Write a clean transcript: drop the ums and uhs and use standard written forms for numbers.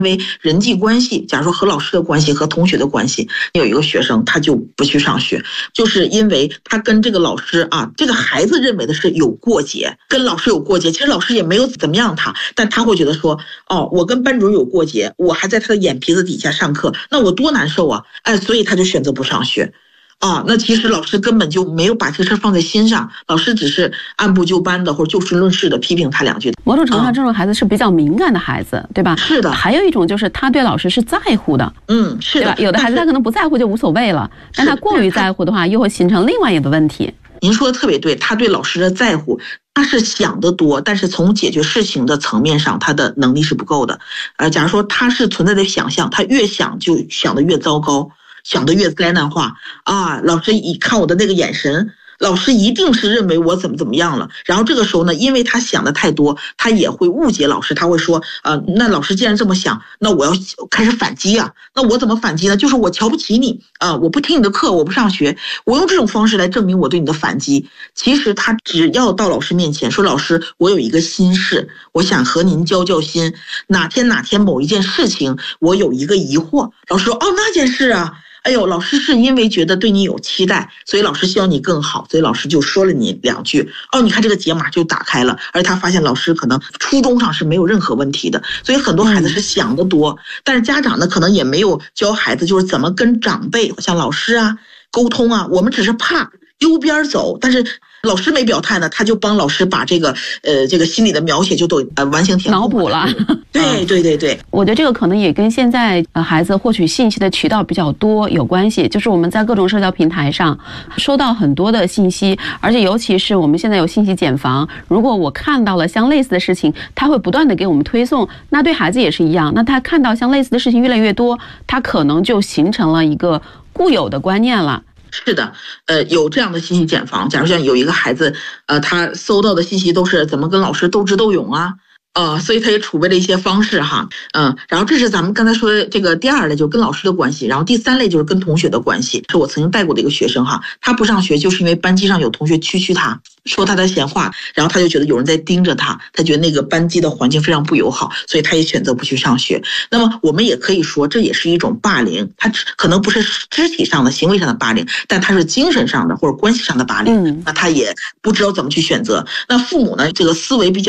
因为人际关系，假如说和老师的关系和同学的关系，有一个学生他就不去上学，就是因为他跟这个老师啊，这个孩子认为的是有过节，跟老师有过节，其实老师也没有怎么样他，但他会觉得说，哦，我跟班主任有过节，我还在他的眼皮子底下上课，那我多难受啊！所以他就选择不上学。那其实老师根本就没有把这个事放在心上，老师只是按部就班的或者就事论事的批评他两句。 某种程度上，这种孩子是比较敏感的孩子，对吧？ 是的。 还有一种就是他对老师是在乎的， 是的。 对吧？有的孩子他可能不在乎就无所谓了，但他过于在乎的话，又会形成另外一个问题。 您说的特别对，他对老师的在乎，他是想得多，但是从解决事情的层面上，他的能力是不够的。假如说他是存在的想象，他越想就想得越糟糕。想得越灾难化啊！老师一看我的那个眼神，老师一定是认为我怎么样了。然后这个时候呢，因为他想的太多，他也会误解老师。他会说，那老师既然这么想，那我要开始反击啊。那我怎么反击呢？就是我瞧不起你啊，我不听你的课，我不上学，我用这种方式来证明我对你的反击。其实他只要到老师面前说，老师，我有一个心事，我想和您交心。哪天某一件事情，我有一个疑惑。老师说，那件事啊。老师是因为觉得对你有期待，所以老师希望你更好，所以老师就说了你两句。你看这个解码就打开了，而他发现老师可能初衷上是没有任何问题的，所以很多孩子是想得多，但是家长呢可能也没有教孩子就是怎么跟长辈像老师啊沟通啊，我们只是怕溜边走，但是老师没表态呢，他就帮老师把这个心理的描写就都完形填脑补了。 对， 我觉得这个可能也跟现在孩子获取信息的渠道比较多有关系，就是我们在各种社交平台上收到很多的信息，而且尤其是我们现在有信息茧房，如果我看到了像类似的事情，他会不断的给我们推送，那对孩子也是一样，那他看到像类似的事情越来越多，他可能就形成了一个固有的观念了。 是的，有这样的信息茧房。假如像有一个孩子，他搜到的信息都是怎么跟老师斗智斗勇啊，所以他也储备了一些方式哈，然后这是咱们刚才说的这个第二类，就是跟老师的关系，然后第三类就是跟同学的关系。是我曾经带过的一个学生哈，他不上学就是因为班级上有同学蛐他，说他的闲话，然后他就觉得有人在盯着他，他觉得那个班级的环境非常不友好，所以他也选择不去上学。那么我们也可以说，这也是一种霸凌，他可能不是肢体上的、行为上的霸凌，但他是精神上的或者关系上的霸凌。那他也不知道怎么去选择。那父母呢，这个思维比较